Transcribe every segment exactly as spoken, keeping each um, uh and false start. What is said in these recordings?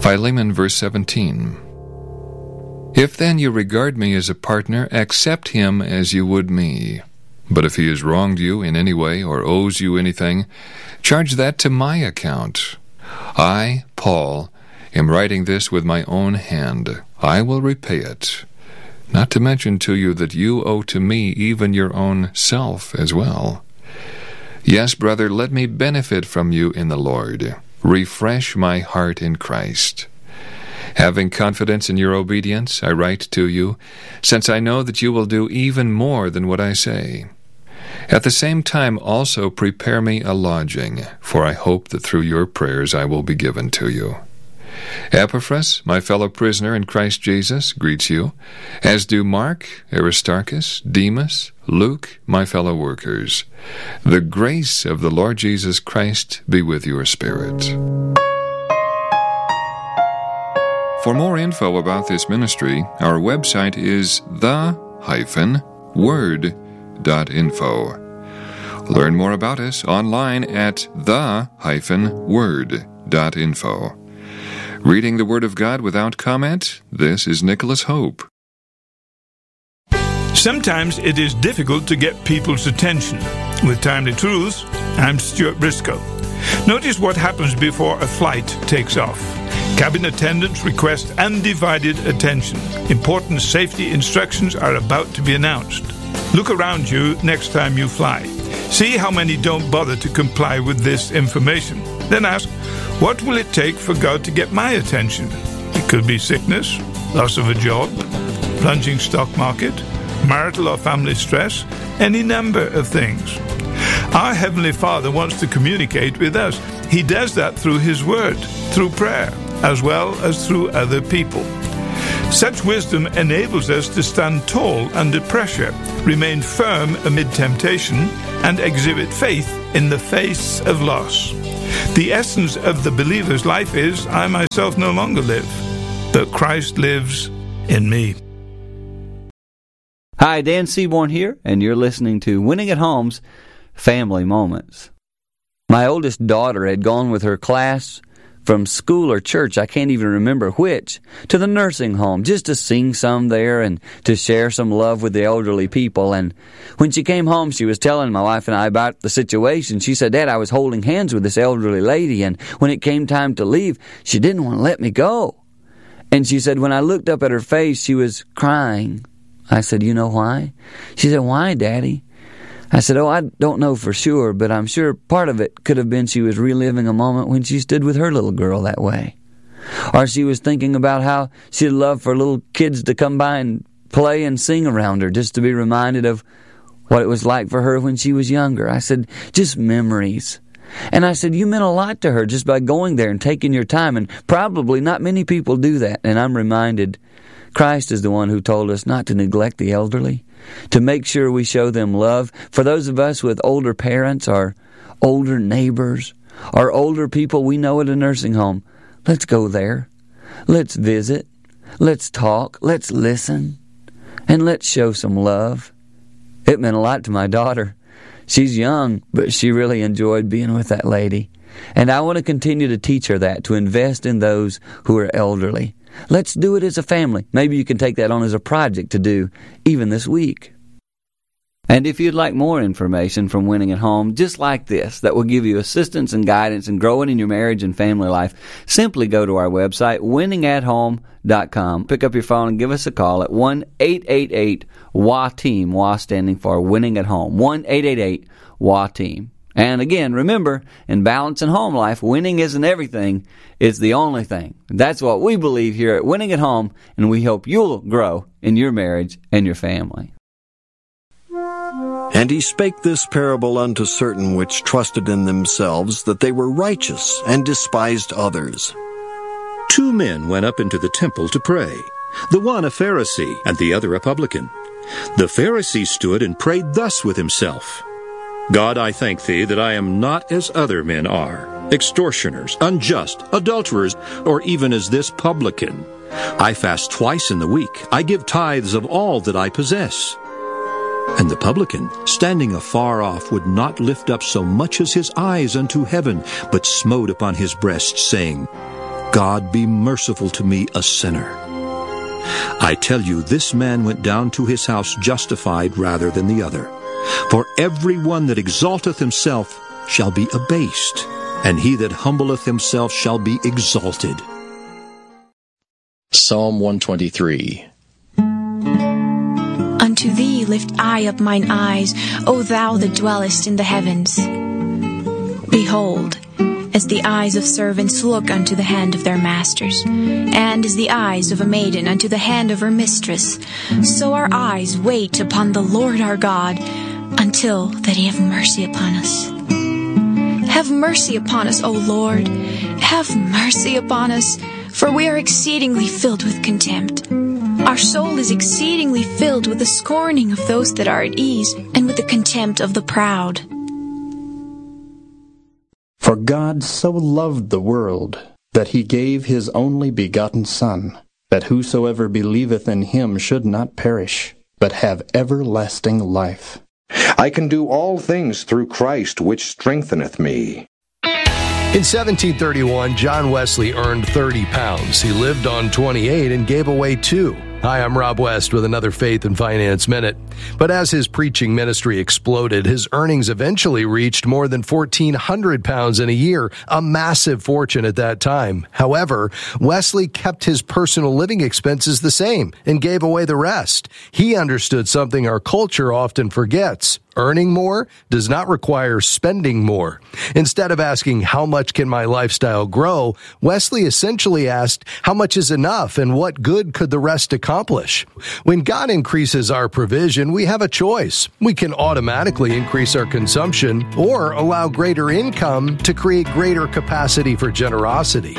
Philemon, verse seventeen. If then you regard me as a partner, accept him as you would me. But if he has wronged you in any way or owes you anything, charge that to my account. I, Paul, am writing this with my own hand. I will repay it. Not to mention to you that you owe to me even your own self as well. Yes, brother, let me benefit from you in the Lord. Refresh my heart in Christ. Having confidence in your obedience, I write to you, since I know that you will do even more than what I say. At the same time also prepare me a lodging, for I hope that through your prayers I will be given to you. Epaphras, my fellow prisoner in Christ Jesus, greets you, as do Mark, Aristarchus, Demas, Luke, my fellow workers. The grace of the Lord Jesus Christ be with your spirit. For more info about this ministry, our website is the word dot info. Learn more about us online at the word dot info. Reading the Word of God without comment, this is Nicholas Hope. Sometimes it is difficult to get people's attention. With Timely Truths, I'm Stuart Briscoe. Notice what happens before a flight takes off. Cabin attendants request undivided attention. Important safety instructions are about to be announced. Look around you next time you fly. See how many don't bother to comply with this information. Then ask, what will it take for God to get my attention? It could be sickness, loss of a job, plunging stock market, marital or family stress, any number of things. Our Heavenly Father wants to communicate with us. He does that through His Word, through prayer, as well as through other people. Such wisdom enables us to stand tall under pressure, remain firm amid temptation, and exhibit faith in the face of loss. The essence of the believer's life is, I myself no longer live, but Christ lives in me. Hi, Dan Seaborn here, and you're listening to Winning at Home's Family Moments. My oldest daughter had gone with her class from school or church, I can't even remember which, to the nursing home just to sing some there and to share some love with the elderly people. And when she came home, she was telling my wife and I about the situation. She said, Dad, I was holding hands with this elderly lady, and when it came time to leave, she didn't want to let me go. And she said, when I looked up at her face, she was crying. I said, you know why? She said, why, Daddy? I said, oh, I don't know for sure, but I'm sure part of it could have been she was reliving a moment when she stood with her little girl that way. Or she was thinking about how she'd love for little kids to come by and play and sing around her, just to be reminded of what it was like for her when she was younger. I said, just memories. And I said, you meant a lot to her just by going there and taking your time, and probably not many people do that. And I'm reminded, Christ is the one who told us not to neglect the elderly, to make sure we show them love. For those of us with older parents or older neighbors or older people we know at a nursing home, let's go there. Let's visit. Let's talk. Let's listen. And let's show some love. It meant a lot to my daughter. She's young, but she really enjoyed being with that lady. And I want to continue to teach her that, to invest in those who are elderly. Let's do it as a family. Maybe you can take that on as a project to do even this week. And if you'd like more information from Winning at Home, just like this, that will give you assistance and guidance in growing in your marriage and family life, simply go to our website, winning at home dot com. Pick up your phone and give us a call at one eight eight eight W A team, W A standing for Winning at Home, one eight eight eight W A team. And again, remember, in balance and home life, winning isn't everything, it's the only thing. That's what we believe here at Winning at Home, and we hope you'll grow in your marriage and your family. And he spake this parable unto certain which trusted in themselves that they were righteous, and despised others. Two men went up into the temple to pray, the one a Pharisee, and the other a publican. The Pharisee stood and prayed thus with himself, God, I thank thee that I am not as other men are, extortioners, unjust, adulterers, or even as this publican. I fast twice in the week. I give tithes of all that I possess. And the publican, standing afar off, would not lift up so much as his eyes unto heaven, but smote upon his breast, saying, God be merciful to me, a sinner. I tell you, this man went down to his house justified rather than the other. For every one that exalteth himself shall be abased, and he that humbleth himself shall be exalted. Psalm one twenty-three. Unto thee lift I up mine eyes, O thou that dwellest in the heavens. Behold, as the eyes of servants look unto the hand of their masters, and as the eyes of a maiden unto the hand of her mistress, so our eyes wait upon the Lord our God, until that he have mercy upon us. Have mercy upon us, O Lord. Have mercy upon us, for we are exceedingly filled with contempt. Our soul is exceedingly filled with the scorning of those that are at ease, and with the contempt of the proud. For God so loved the world, that he gave his only begotten Son, that whosoever believeth in him should not perish, but have everlasting life. I can do all things through Christ, which strengtheneth me. In seventeen thirty-one, John Wesley earned thirty pounds. He lived on twenty-eight and gave away two. Hi, I'm Rob West with another Faith and Finance Minute. But as his preaching ministry exploded, his earnings eventually reached more than fourteen hundred pounds in a year, a massive fortune at that time. However, Wesley kept his personal living expenses the same and gave away the rest. He understood something our culture often forgets. Earning more does not require spending more. Instead of asking, how much can my lifestyle grow, Wesley essentially asked, how much is enough and what good could the rest accomplish? When God increases our provision, we have a choice. We can automatically increase our consumption or allow greater income to create greater capacity for generosity.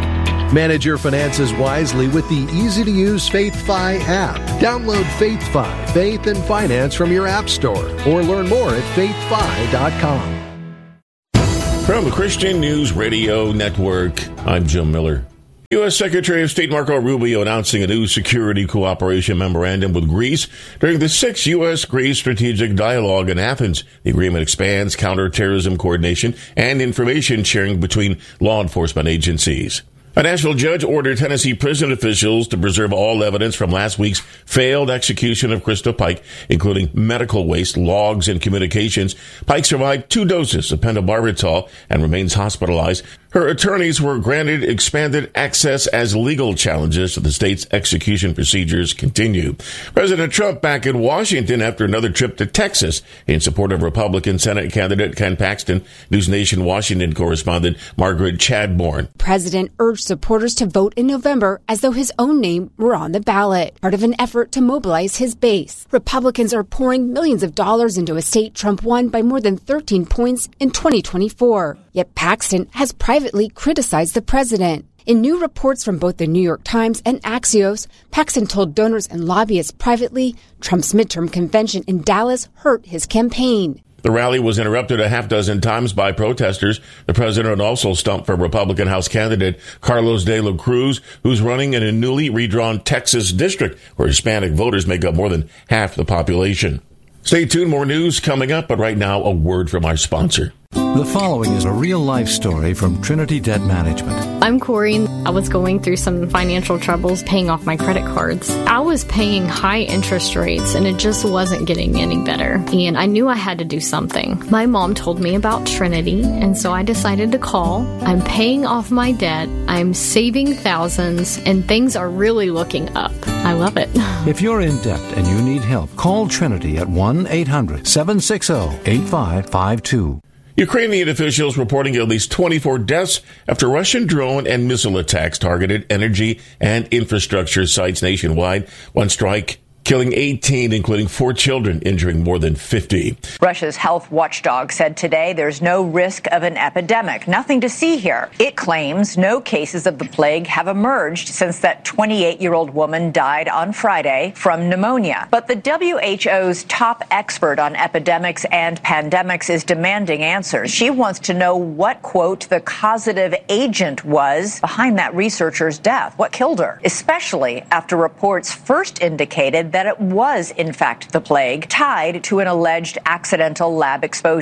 Manage your finances wisely with the easy-to-use FaithFi app. Download FaithFi, Faith and Finance from your app store, or learn more at faith fi dot com. From the Christian News Radio Network, I'm Jim Miller. U S. Secretary of State Marco Rubio announcing a new security cooperation memorandum with Greece during the sixth U S Greece Strategic Dialogue in Athens. The agreement expands counterterrorism coordination and information sharing between law enforcement agencies. A national judge ordered Tennessee prison officials to preserve all evidence from last week's failed execution of Krista Pike, including medical waste, logs, and communications. Pike survived two doses of pentobarbital and remains hospitalized. Her attorneys were granted expanded access as legal challenges to the state's execution procedures continue. President Trump back in Washington after another trip to Texas in support of Republican Senate candidate Ken Paxton. News Nation Washington correspondent Margaret Chadbourne. President urged supporters to vote in November as though his own name were on the ballot, part of an effort to mobilize his base. Republicans are pouring millions of dollars into a state Trump won by more than thirteen points in twenty twenty-four. Yet Paxton has privately criticized the president. In new reports from both the New York Times and Axios, Paxton told donors and lobbyists privately Trump's midterm convention in Dallas hurt his campaign. The rally was interrupted a half dozen times by protesters. The president also stumped for Republican House candidate Carlos de la Cruz, who's running in a newly redrawn Texas district where Hispanic voters make up more than half the population. Stay tuned, more news coming up, but right now, a word from our sponsor. The following is a real-life story from Trinity Debt Management. I'm Corey. I was going through some financial troubles paying off my credit cards. I was paying high interest rates, and it just wasn't getting any better. And I knew I had to do something. My mom told me about Trinity, and so I decided to call. I'm paying off my debt. I'm saving thousands, and things are really looking up. I love it. If you're in debt and you need help, call Trinity at one eight hundred seven six zero eight five five two. Ukrainian officials reporting at least twenty-four deaths after Russian drone and missile attacks targeted energy and infrastructure sites nationwide. One strike killing eighteen, including four children, injuring more than fifty. Russia's health watchdog said today there's no risk of an epidemic. Nothing to see here. It claims no cases of the plague have emerged since that twenty-eight-year-old woman died on Friday from pneumonia. But the W H O's top expert on epidemics and pandemics is demanding answers. She wants to know what, quote, the causative agent was behind that researcher's death. What killed her? Especially after reports first indicated that it was, in fact, the plague, tied to an alleged accidental lab exposure.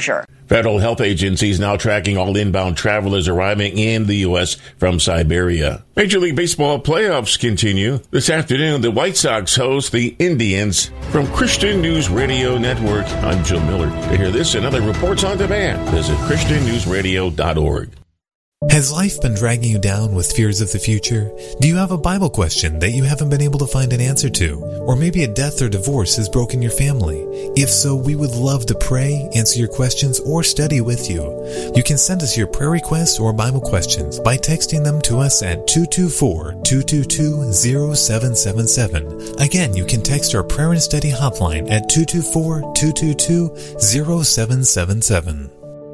Federal health agencies now tracking all inbound travelers arriving in the U S from Siberia. Major League Baseball playoffs continue. This afternoon, the White Sox host the Indians. From Christian News Radio Network, I'm Joe Miller. To hear this and other reports on demand, visit christian news radio dot org. Has life been dragging you down with fears of the future? Do you have a Bible question that you haven't been able to find an answer to? Or maybe a death or divorce has broken your family? If so, we would love to pray, answer your questions, or study with you. You can send us your prayer requests or Bible questions by texting them to us at two two four, two two two, zero seven seven seven. Again, you can text our prayer and study hotline at two two four, two two two, zero seven seven seven.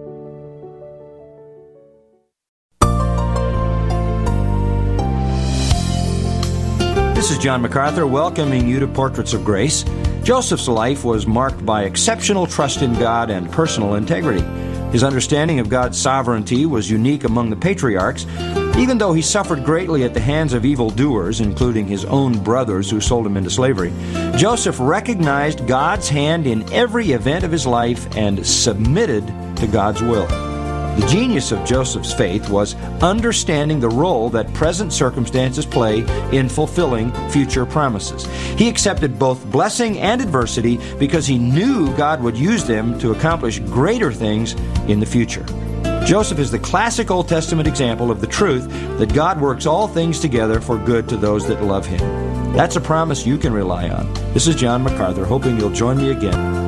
This is John MacArthur welcoming you to Portraits of Grace. Joseph's life was marked by exceptional trust in God and personal integrity. His understanding of God's sovereignty was unique among the patriarchs, even though he suffered greatly at the hands of evildoers, including his own brothers who sold him into slavery. Joseph recognized God's hand in every event of his life and submitted to God's will. The genius of Joseph's faith was understanding the role that present circumstances play in fulfilling future promises. He accepted both blessing and adversity because he knew God would use them to accomplish greater things in the future. Joseph is the classic Old Testament example of the truth that God works all things together for good to those that love Him. That's a promise you can rely on. This is John MacArthur, hoping you'll join me again.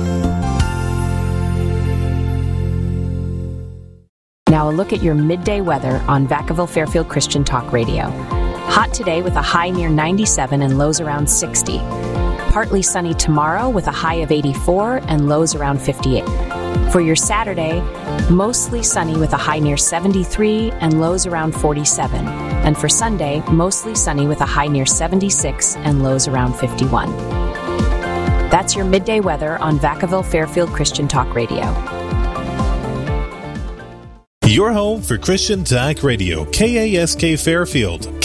Now a look at your midday weather on Vacaville Fairfield Christian Talk Radio. Hot today with a high near ninety-seven and lows around sixty. Partly sunny tomorrow with a high of eighty-four and lows around fifty-eight. For your Saturday, mostly sunny with a high near seventy-three and lows around forty-seven. And for Sunday, mostly sunny with a high near seventy-six and lows around fifty-one. That's your midday weather on Vacaville Fairfield Christian Talk Radio. Your home for Christian Talk Radio, K A S K Fairfield.